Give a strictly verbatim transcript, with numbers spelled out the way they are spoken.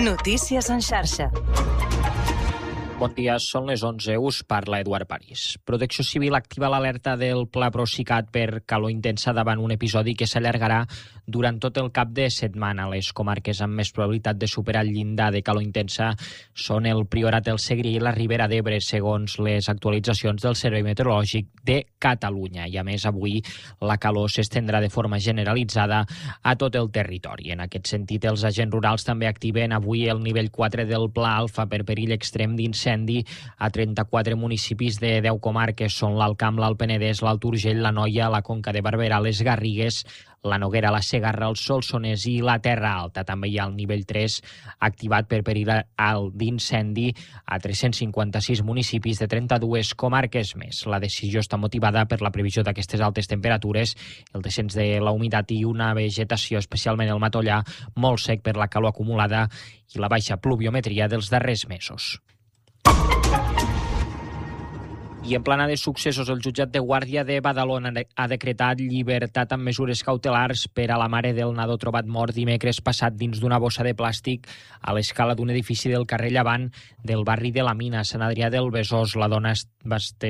Notícies en xarxa. Bon dia, són les onze, us parla Eduard París. Protecció Civil activa l'alerta del Pla Procicat per calor intensa davant un episodi que s'allargarà durant tot el cap de setmana. Les comarques amb més probabilitat de superar el llindar de calor intensa són el Priorat, el Segrià i la Ribera d'Ebre, segons les actualitzacions del Servei Meteorològic de Catalunya. I a més, avui la calor s'estendrà de forma generalitzada a tot el territori. En aquest sentit, els agents rurals també activen avui el nivell quatre del Pla Alfa per perill extrem d'incendi a trenta-quatre municipis de deu comarques. Són l'Alt Camp, l'Alt Penedès, l'Alt Urgell, l'Anoia, la Conca de Barberà, les Garrigues, la Noguera, la Segarra, el Solsonès i la Terra Alta. També hi ha el nivell tres activat per perill alt d'incendi a tres-cents cinquanta-sis municipis de trenta-dues comarques més. La decisió està motivada per la previsió d'aquestes altes temperatures, el descens de la humitat i una vegetació, especialment el matollar, molt sec per la calor acumulada i la baixa pluviometria dels darrers mesos. I en plana de successos, el jutjat de Guàrdia de Badalona ha decretat llibertat amb mesures cautelars per a la mare del nadó trobat mort dimecres passat dins d'una bossa de plàstic a l'escala d'un edifici del carrer Llevant del barri de la Mina, a Sant Adrià del Besòs. La dona va estar